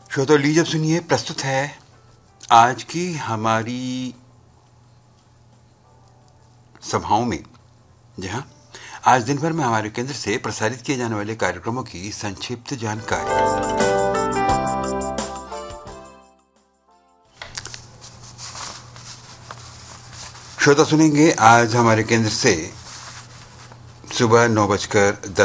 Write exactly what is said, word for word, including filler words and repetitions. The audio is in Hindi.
श्रोता लीजिए सुनिए, प्रस्तुत है आज की हमारी सभाओं में, जहां आज दिन भर में हमारे केंद्र से प्रसारित किए जाने वाले कार्यक्रमों की संक्षिप्त जानकारी। श्रोता सुनेंगे आज हमारे केंद्र से सुबह नौ बजकर दस